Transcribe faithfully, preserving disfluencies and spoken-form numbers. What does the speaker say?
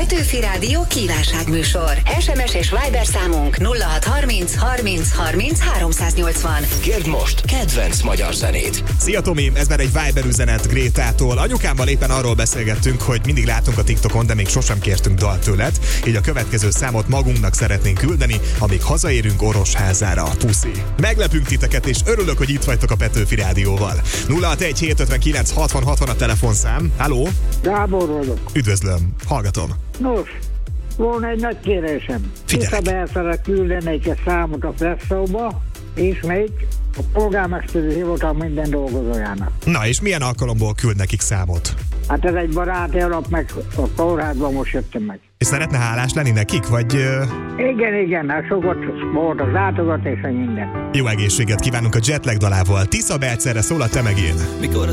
Petőfi Rádió kívánságműsor. es em es és Viber számunk nulla hat harminc harminc harminc háromszáznyolcvan. Kérd most kedvenc magyar zenét. Szia Tomi, ez már egy Viber üzenet Grétától. Anyukámmal éppen arról beszélgettünk, hogy mindig látunk a TikTokon, de még sosem kértünk dalt tőled. Így a következő számot magunknak szeretnénk küldeni, amíg hazaérünk Orosházára. Puszi. Meglepünk titeket, és örülök, hogy itt vagytok a Petőfi Rádióval. nulla hat egy hét ötvenkilenc hatvan hatvan a telefonszám. Halló? Gábor vagyok. Üdvözlöm, hallgatom. Nos, volna egy nagy kérésem. Visszabehetőre küldeni egy számot a Presszóba, és még a polgármesteri hivatal minden dolgozójának. Na, és milyen alkalomból küld nekik számot? Hát ez egy baráti alap, meg a kórházban most jöttem meg. És szeretne hálás lenni nekik, vagy... Uh... Igen, igen, hát sokat volt az látogatás, és minden. Jó egészséget kívánunk a Jetlag dalával. Tisza Belcerre szól a Te meg én. Mikor